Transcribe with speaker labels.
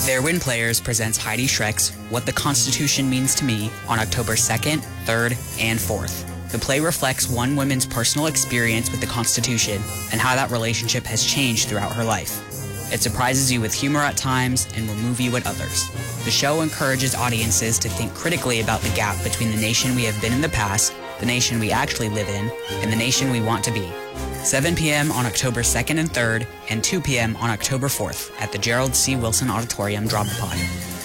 Speaker 1: Fair Wind Players presents Heidi Schreck's What the Constitution Means to Me on October 2nd, 3rd, and 4th. The play reflects one woman's personal experience with the Constitution and how that relationship has changed throughout her life. It surprises you with humor at times and will move you at others. The show encourages audiences to think critically about the gap between the nation we have been in the past, the nation we actually live in, and the nation we want to be. 7 p.m. on October 2nd and 3rd, and 2 p.m. on October 4th at the Gerald C. Wilson Auditorium Drama Pod.